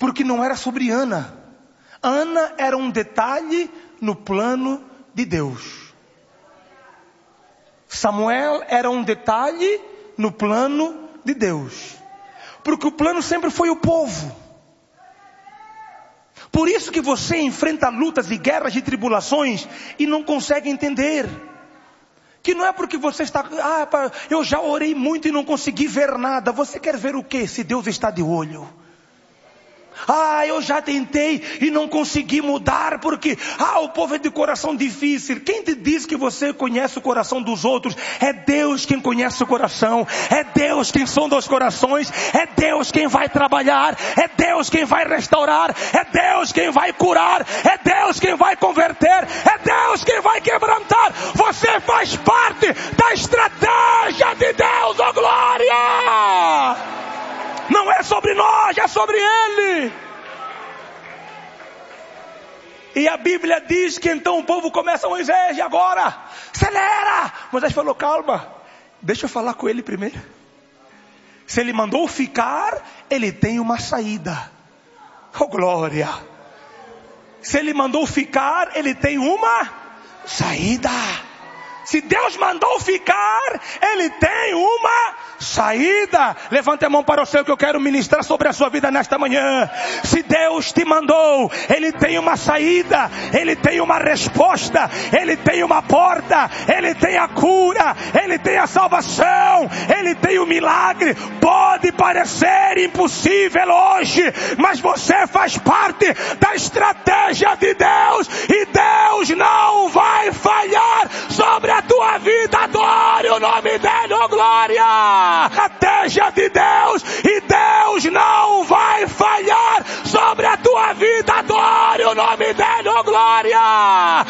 Porque não era sobre Ana. Ana era um detalhe no plano de Deus. Samuel era um detalhe no plano de Deus. Porque o plano sempre foi o povo. Por isso que você enfrenta lutas e guerras e tribulações e não consegue entender. Que não é porque você está... eu já orei muito e não consegui ver nada. Você quer ver o quê se Deus está de olho? Eu já tentei e não consegui mudar porque o povo é de coração difícil. Quem te diz que você conhece o coração dos outros? É Deus quem conhece o coração. É Deus quem sonda os corações. É Deus quem vai trabalhar. É Deus quem vai restaurar. É Deus quem vai curar. É Deus quem vai converter. É Deus quem vai quebrantar. Você faz parte da estratégia de Deus, oh glória! Não é sobre nós, é sobre Ele. E a Bíblia diz que então o povo começa a Moisés, e agora? Acelera! Moisés falou, calma, deixa eu falar com ele primeiro. Se ele mandou ficar, ele tem uma saída. Oh glória! Se ele mandou ficar, ele tem uma saída. Se Deus mandou ficar, Ele tem uma saída. Levante a mão para o céu que eu quero ministrar sobre a sua vida nesta manhã. Se Deus te mandou, Ele tem uma saída. Ele tem uma resposta. Ele tem uma porta. Ele tem a cura. Ele tem a salvação. Ele tem o milagre. Pode parecer impossível hoje, mas você faz parte da estratégia de Deus. E Deus não vai falhar sobre a tua vida. Adore o nome dele, oh glória! Estratégia de Deus, e Deus não vai falhar sobre a tua vida. Adore o nome dele, oh glória!